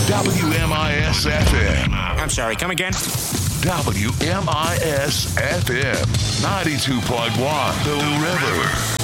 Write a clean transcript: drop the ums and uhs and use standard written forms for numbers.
WMIS FM. I'm sorry, come again? WMIS FM 92.1 The River.